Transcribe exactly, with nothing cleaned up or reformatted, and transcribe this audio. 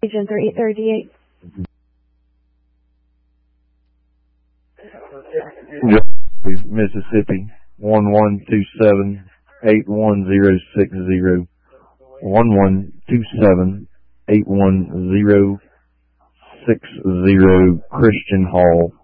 Agent three thirty-eight. Mississippi, one one two seven, eight one zero six zero. one one two seven, eight one zero six zero, Christian Hall.